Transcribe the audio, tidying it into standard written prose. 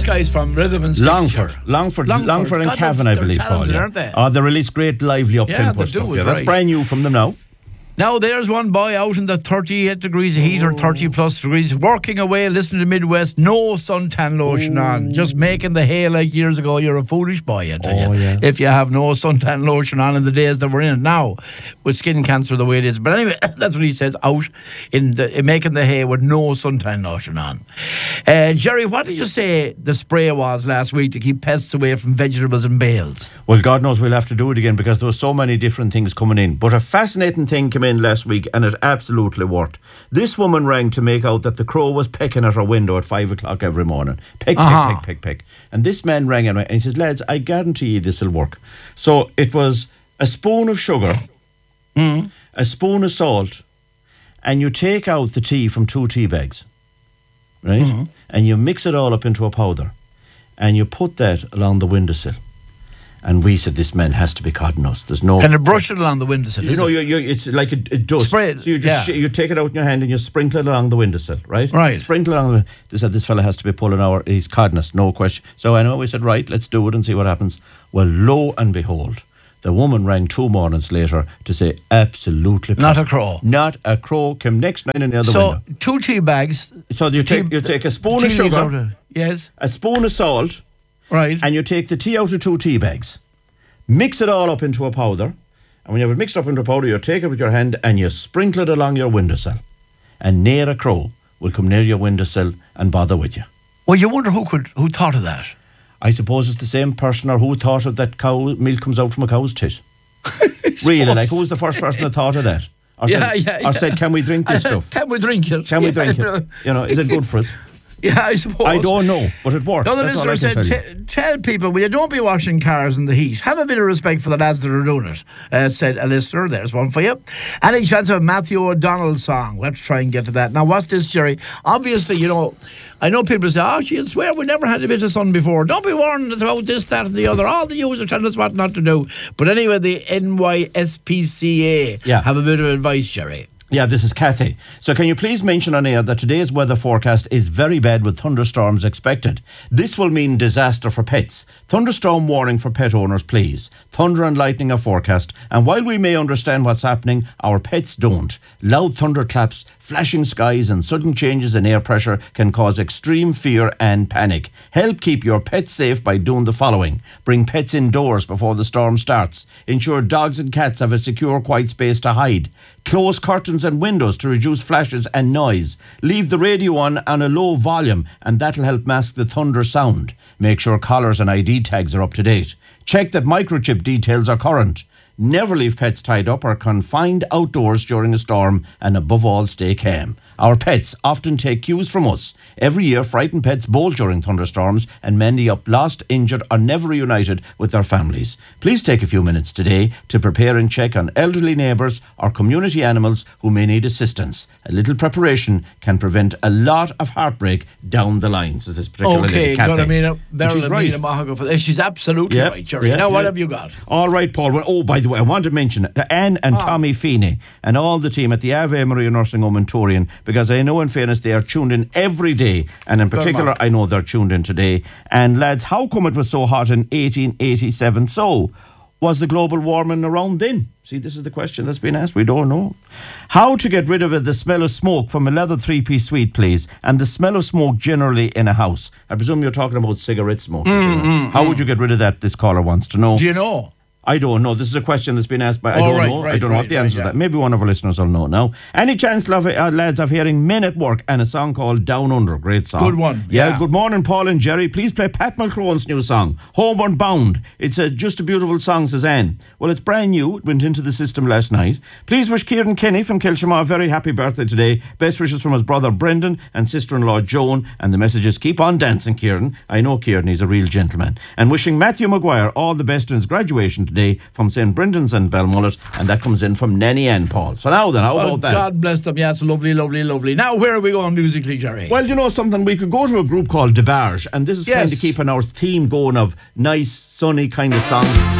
those guys from Rhythm and Sticks? Longford and Cavan, I believe, Paul. Yeah. Aren't they? They release great lively up-tempo stuff. Yeah, that's brand new from them now. Now there's one boy out in the 38 degrees of heat or 30 plus degrees, working away, listening to Midwest, no suntan lotion on, just making the hay like years ago. You're a foolish boy, I tell you. Yeah. If you have no suntan lotion on in the days that we're in now, with skin cancer the way it is. But anyway, that's what he says, out in making the hay with no suntan lotion on. Jerry, what did you say the spray was last week to keep pests away from vegetables and bales? Well, God knows we'll have to do it again because there were so many different things coming in. But a fascinating thing came in last week, and it absolutely worked. This woman rang to make out that the crow was pecking at her window at 5 o'clock every morning. Peck. And this man rang and he says, lads, I guarantee you this will work. So it was a spoon of sugar, a spoon of salt, and you take out the tea from 2 tea bags, right? And you mix it all up into a powder, and you put that along the windowsill. And we said, this man has to be caught in us. There's no... Can it brush it along the windowsill? It's like it does. Spray it. So you just you take it out in your hand and you sprinkle it along the windowsill, right? Right. Sprinkle along they said, this fella has to be pulling he's caught in us, no question. So I know, we said, right, let's do it and see what happens. Well, lo and behold, the woman rang 2 mornings later to say, absolutely not a crow. Not a crow came next night in the other window. So 2 tea bags. So you take a spoon of sugar, yes, a spoon of salt, right, and you take the tea out of 2 tea bags. Mix it all up into a powder, and when you have it mixed up into a powder, you take it with your hand and you sprinkle it along your windowsill, and near a crow will come near your windowsill and bother with you. Well, you wonder who thought of that. I suppose it's the same person or who thought of that cow milk comes out from a cow's tit. Really, like, who was the first person that thought of that? Or said, can we drink this stuff? Can we drink it? Can we drink it? Is it good for us? Yeah, I suppose. I don't know, but it works. No, the listener said, tell people, will you don't be washing cars in the heat. Have a bit of respect for the lads that are doing it, said a listener. There's one for you. Any chance of a Matthew O'Donnell song? We'll have to try and get to that. Now, what's this, Jerry? Obviously, I know people say, I swear we never had a bit of sun before. Don't be warned about this, that and the other. All the users telling us what not to do. But anyway, the NYSPCA have a bit of advice, Jerry. Yeah, this is Kathy. So can you please mention on air that today's weather forecast is very bad with thunderstorms expected. This will mean disaster for pets. Thunderstorm warning for pet owners, please. Thunder and lightning are forecast. And while we may understand what's happening, our pets don't. Loud thunderclaps, flashing skies and sudden changes in air pressure can cause extreme fear and panic. Help keep your pets safe by doing the following. Bring pets indoors before the storm starts. Ensure dogs and cats have a secure, quiet space to hide. Close curtains and windows to reduce flashes and noise. Leave the radio on a low volume and that'll help mask the thunder sound. Make sure collars and ID tags are up to date. Check that microchip details are current. Never leave pets tied up or confined outdoors during a storm, and above all, stay calm. Our pets often take cues from us. Every year, frightened pets bolt during thunderstorms and many up lost, injured or never reunited with their families. Please take a few minutes today to prepare and check on elderly neighbours or community animals who may need assistance. A little preparation can prevent a lot of heartbreak down the line, says this particular lady, Kathy. She's absolutely right, Jerry. Now, what have you got? All right, Paul. Well, by the way, I want to mention Anne and Tommy Feeney and all the team at the Ave Maria Nursing Home in Torrian, because I know, in fairness, they are tuned in every day, and in particular, I know they're tuned in today. And lads, how come it was so hot in 1887? So, was the global warming around then? See, this is the question that's been asked. We don't know. How to get rid of the smell of smoke from a leather 3-piece suite, please, and the smell of smoke generally in a house. I presume you're talking about cigarette smoke. How would you get rid of that? This caller wants to know. Do you know? I don't know. This is a question that's been asked by... I don't know what the answer to that. Maybe one of our listeners will know now. Any chance, lads, of hearing Men at Work and a song called Down Under? Great song. Good one. Yeah. Good morning, Paul and Jerry. Please play Pat Mulcrone's new song, Homeward Bound. It's just a beautiful song, says Anne. Well, it's brand new. It went into the system last night. Please wish Kieran Kenny from Kilshama a very happy birthday today. Best wishes from his brother Brendan and sister-in-law Joan. And the messages, keep on dancing, Kieran. I know Kieran, he's a real gentleman. And wishing Matthew Maguire all the best in his graduation today from St. Brendan's and Belmullet, and that comes in from Nanny and Paul. So now then, how about that? God bless them. Yes, lovely, lovely, lovely. Now, where are we going musically, Jerry? Well, you know something? We could go to a group called DeBarge, and this is kind of keeping our theme going of nice, sunny kind of songs.